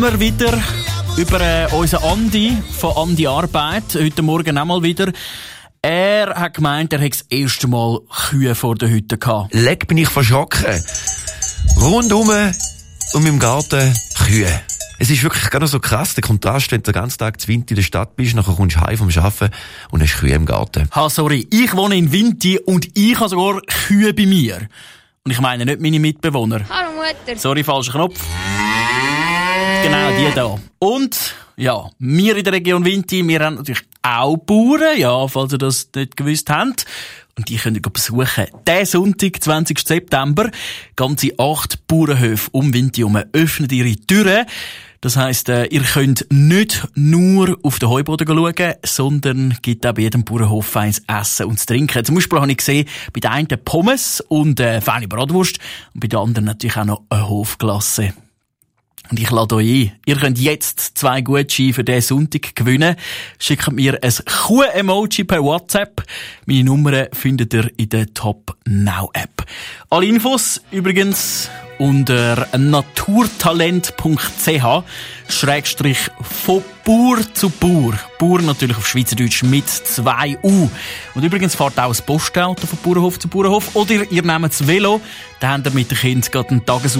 Wir wieder über unseren Andi von Andi Arbeit. Heute Morgen auch mal wieder. Er hat gemeint, er hätte das erste Mal Kühe vor der Hütte gehabt. Leck bin ich verschrocken. Rundum um im Garten Kühe. Es ist wirklich gar nicht so krass, der Kontrast, wenn du den ganzen Tag zu Winti in der Stadt bist, nachher kommst du heim vom Arbeiten und hast Kühe im Garten. Sorry, ich wohne in Winti und ich habe sogar Kühe bei mir. Und ich meine nicht meine Mitbewohner. Hallo Mutter. Sorry, falscher Knopf. Genau, die da. Und, ja, wir in der Region Winti, wir haben natürlich auch Bauern, ja, falls ihr das nicht gewusst habt. Und die könnt ihr besuchen. Diesen Sonntag, 20. September, ganze 8 Bauernhöfe um Winti herum öffnen ihre Türen. Das heisst, ihr könnt nicht nur auf den Heuboden schauen, sondern gibt auch bei jedem Bauernhof feines Essen und zu trinken. Zum Beispiel habe ich gesehen, bei den einen Pommes und feine Bratwurst und bei den anderen natürlich auch noch eine Hofglasse. Und ich lade euch ein. Ihr könnt jetzt 2 Gutscheine für diesen Sonntag gewinnen. Schickt mir ein Kuh-Emoji per WhatsApp. Meine Nummer findet ihr in der Top Now App. Alle Infos übrigens unter naturtalent.ch /von Bauer zu Bauer. Bauer natürlich auf Schweizerdeutsch mit 2 U. Und übrigens fahrt auch ein Postauto von Bauernhof zu Bauernhof. Oder ihr nehmt das Velo. Dann habt ihr mit den Kindern gerade einen